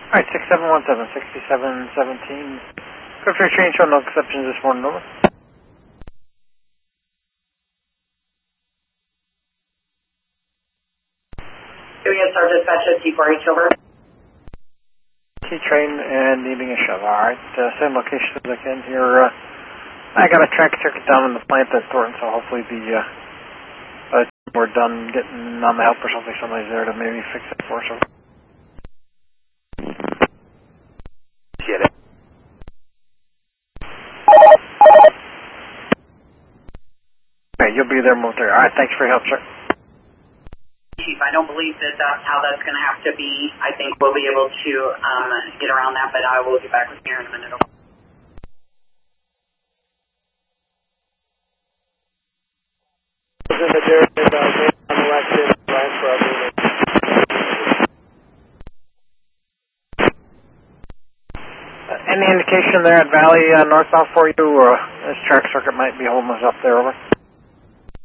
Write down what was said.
Alright, 6717, 6717. Go for your train, show no exceptions this morning, over. Doing a Sergeant Dispatch at T4H, over. T-train and needing a shove. Alright, same location as I can here. I got a track circuit down in the plant at Thornton, so hopefully we're done getting on the help or something. Somebody's there to maybe fix it for us. Get it. Okay, you'll be there momentarily. Alright, thanks for your help, sir. Chief, I don't believe that that's how that's going to have to be. I think we'll be able to get around that, but I will get back with you here in a minute. Any indication there at Valley northbound for you, or this track circuit might be holding us up there, over?